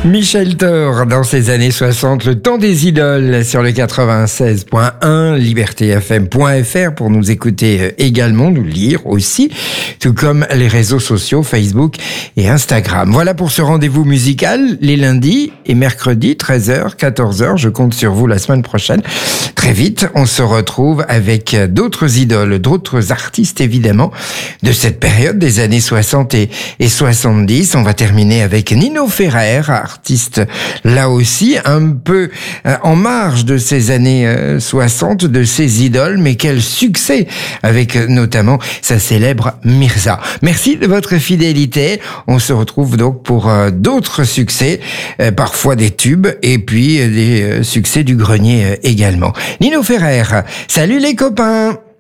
Michel Thor, dans ces années 60, le temps des idoles sur le 96.1, libertéfm.fr pour nous écouter également, nous lire aussi, tout comme les réseaux sociaux, Facebook et Instagram. Voilà pour ce rendez-vous musical, les lundis et mercredis, 13h, 14h. Je compte sur vous la semaine prochaine. Très vite, on se retrouve avec d'autres idoles, d'autres artistes évidemment, de cette période des années 60 et 70. On va terminer avec Nino Ferrer, artiste là aussi un peu en marge de ces années 60, de ses idoles, mais quel succès avec notamment sa célèbre Mirza. Merci de votre fidélité. On se retrouve donc pour d'autres succès, parfois des tubes et puis des succès du grenier également. Nino Ferrer, salut les copains!